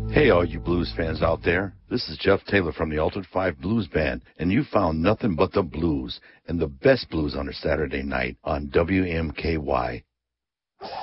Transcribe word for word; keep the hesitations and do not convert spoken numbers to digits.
Hey, all you blues fans out there. This is Jeff Taylor from the Altered Five Blues Band, and you found nothing but the blues and the best blues on a Saturday night on W M K Y